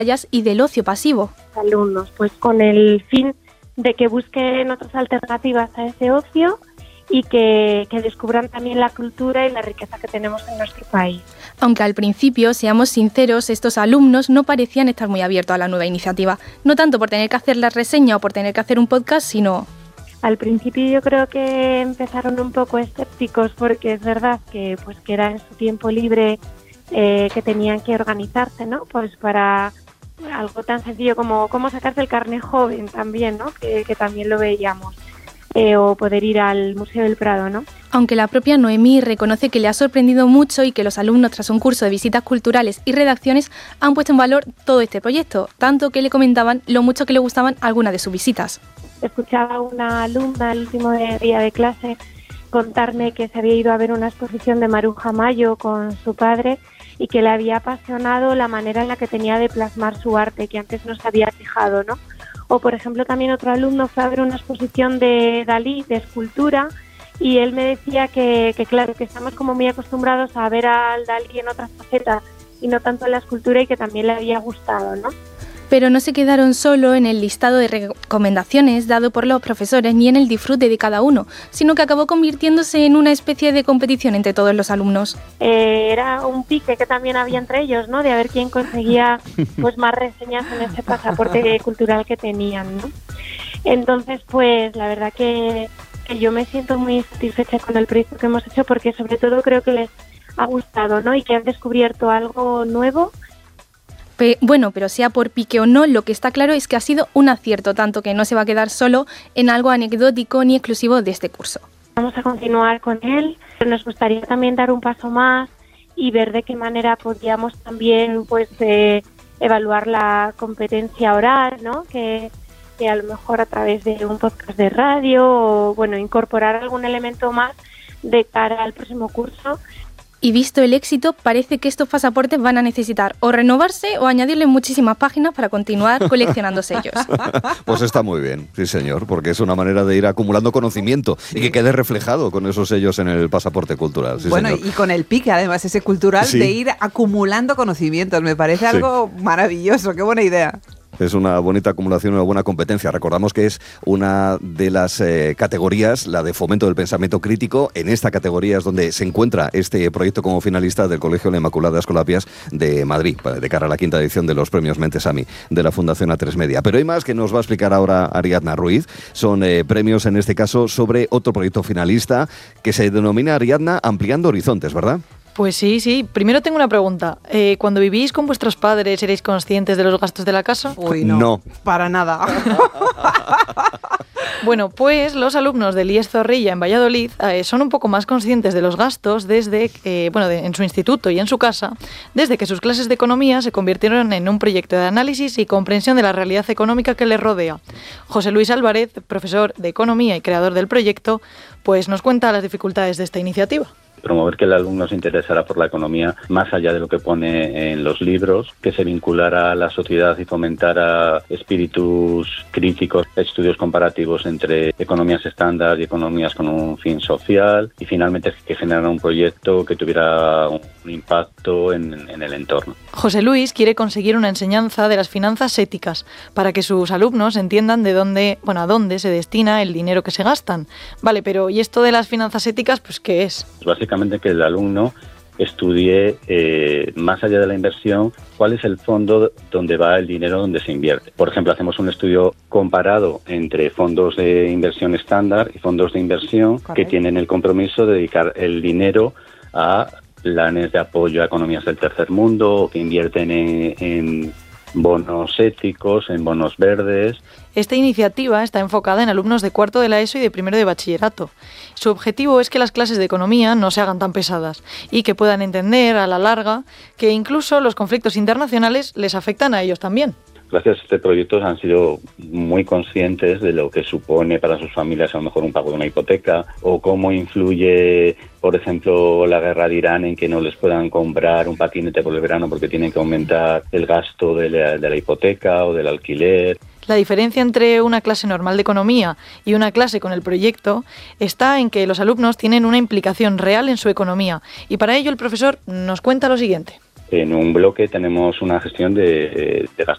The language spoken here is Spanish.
y del ocio pasivo. Alumnos, pues con el fin de que busquen otras alternativas a ese ocio y que descubran también la cultura y la riqueza que tenemos en nuestro país. Aunque al principio, seamos sinceros, estos alumnos no parecían estar muy abiertos a la nueva iniciativa, no tanto por tener que hacer la reseña o por tener que hacer un podcast, sino... Al principio yo creo que empezaron un poco escépticos porque es verdad que era en su tiempo libre que tenían que organizarse, ¿no? Pues para algo tan sencillo como cómo sacarse el carnet joven también, ¿no? Que también lo veíamos. O poder ir al Museo del Prado, ¿no? Aunque la propia Noemí reconoce que le ha sorprendido mucho y que los alumnos, tras un curso de visitas culturales y redacciones, han puesto en valor todo este proyecto, tanto que le comentaban lo mucho que le gustaban algunas de sus visitas. Escuchaba a una alumna el último día de clase contarme que se había ido a ver una exposición de Maruja Mayo con su padre y que le había apasionado la manera en la que tenía de plasmar su arte, que antes no se había fijado, ¿no? O, por ejemplo, también otro alumno fue a ver una exposición de Dalí, de escultura, y él me decía que claro, que estamos como muy acostumbrados a ver al Dalí en otras facetas y no tanto en la escultura y que también le había gustado, ¿no? Pero no se quedaron solo en el listado de recomendaciones dado por los profesores ni en el disfrute de cada uno, sino que acabó convirtiéndose en una especie de competición entre todos los alumnos. Era un pique que también había entre ellos, ¿no? De a ver quién conseguía pues más reseñas en ese pasaporte cultural que tenían, ¿no? Entonces, pues la verdad que yo me siento muy satisfecha con el proyecto que hemos hecho porque sobre todo creo que les ha gustado, ¿no? Y que han descubierto algo nuevo. Bueno, pero sea por pique o no, lo que está claro es que ha sido un acierto, tanto que no se va a quedar solo en algo anecdótico ni exclusivo de este curso. Vamos a continuar con él, pero nos gustaría también dar un paso más y ver de qué manera podríamos también pues evaluar la competencia oral, ¿no? Que a lo mejor a través de un podcast de radio o bueno, incorporar algún elemento más de cara al próximo curso. Y visto el éxito, parece que estos pasaportes van a necesitar o renovarse o añadirle muchísimas páginas para continuar coleccionando sellos. Pues está muy bien, sí señor, porque es una manera de ir acumulando conocimiento y que quede reflejado con esos sellos en el pasaporte cultural. Sí, bueno, señor. Y con el pique además ese cultural de ir acumulando conocimientos, me parece algo maravilloso, qué buena idea. Es una bonita acumulación, una buena competencia. Recordamos que es una de las categorías, la de fomento del pensamiento crítico. En esta categoría es donde se encuentra este proyecto como finalista del Colegio La Inmaculada Escolapias de Madrid, de cara a la 5ª edición de los premios Mentesami de la Fundación A3 Media. Pero hay más que nos va a explicar ahora Ariadna Ruiz. Son premios, en este caso, sobre otro proyecto finalista que se denomina, Ariadna, Ampliando Horizontes, ¿verdad? Pues sí. Primero tengo una pregunta. Cuando vivís con vuestros padres, ¿erais conscientes de los gastos de la casa? Uy, no. Para nada. Bueno, pues los alumnos del IES Zorrilla en Valladolid son un poco más conscientes de los gastos desde en su instituto y en su casa, desde que sus clases de economía se convirtieron en un proyecto de análisis y comprensión de la realidad económica que les rodea. José Luis Álvarez, profesor de economía y creador del proyecto, pues nos cuenta las dificultades de esta iniciativa. Promover que el alumno se interesara por la economía más allá de lo que pone en los libros, que se vinculara a la sociedad y fomentara espíritus críticos, estudios comparativos entre economías estándar y economías con un fin social, y finalmente que generara un proyecto que tuviera un impacto en el entorno. José Luis quiere conseguir una enseñanza de las finanzas éticas para que sus alumnos entiendan a dónde se destina el dinero que se gastan. Vale, pero ¿y esto de las finanzas éticas, pues qué es? Básicamente que el alumno estudie, más allá de la inversión, cuál es el fondo donde va el dinero donde se invierte. Por ejemplo, hacemos un estudio comparado entre fondos de inversión estándar y fondos de inversión que tienen el compromiso de dedicar el dinero a planes de apoyo a economías del tercer mundo o que invierten en bonos éticos, en bonos verdes. Esta iniciativa está enfocada en alumnos de cuarto de la ESO y de primero de bachillerato. Su objetivo es que las clases de economía no se hagan tan pesadas y que puedan entender a la larga que incluso los conflictos internacionales les afectan a ellos también. Gracias a este proyecto han sido muy conscientes de lo que supone para sus familias a lo mejor un pago de una hipoteca o cómo influye, por ejemplo, la guerra de Irán en que no les puedan comprar un patinete por el verano porque tienen que aumentar el gasto de la hipoteca o del alquiler. La diferencia entre una clase normal de economía y una clase con el proyecto está en que los alumnos tienen una implicación real en su economía y para ello el profesor nos cuenta lo siguiente. En un bloque tenemos una gestión de gastos